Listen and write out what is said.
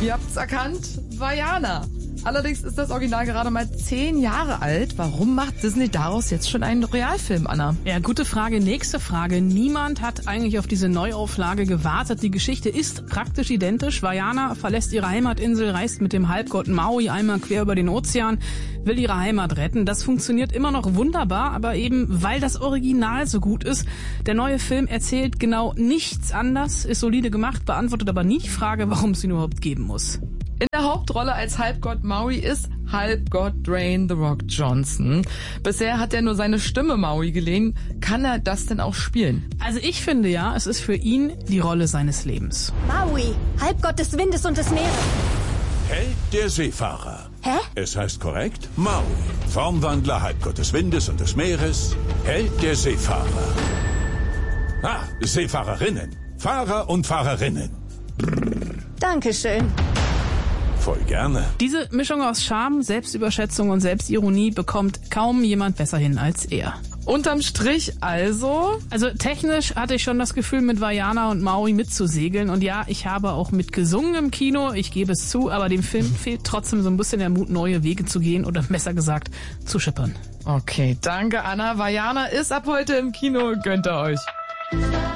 Ihr habt's erkannt, Vaiana. Allerdings ist das Original gerade mal 10 Jahre alt. Warum macht Disney daraus jetzt schon einen Realfilm, Anna? Ja, gute Frage. Nächste Frage. Niemand hat eigentlich auf diese Neuauflage gewartet. Die Geschichte ist praktisch identisch. Vaiana verlässt ihre Heimatinsel, reist mit dem Halbgott Maui einmal quer über den Ozean, will ihre Heimat retten. Das funktioniert immer noch wunderbar, aber eben weil das Original so gut ist. Der neue Film erzählt genau nichts anders, ist solide gemacht, beantwortet aber nie die Frage, warum es ihn überhaupt geben muss. In der Hauptrolle als Halbgott Maui ist Halbgott Dwayne The Rock Johnson. Bisher hat er nur seine Stimme Maui geliehen. Kann er das denn auch spielen? Also ich finde ja, es ist für ihn die Rolle seines Lebens. Maui, Halbgott des Windes und des Meeres. Held der Seefahrer. Hä? Es heißt korrekt Maui. Formwandler, Halbgott des Windes und des Meeres. Held der Seefahrer. Seefahrerinnen. Fahrer und Fahrerinnen. Dankeschön. Voll gerne. Diese Mischung aus Charme, Selbstüberschätzung und Selbstironie bekommt kaum jemand besser hin als er. Unterm Strich also? Also technisch hatte ich schon das Gefühl, mit Vaiana und Maui mitzusegeln. Und ja, ich habe auch mitgesungen im Kino, ich gebe es zu, aber dem Film fehlt trotzdem so ein bisschen der Mut, neue Wege zu gehen oder besser gesagt, zu schippern. Okay, danke Anna. Vaiana ist ab heute im Kino, gönnt ihr euch.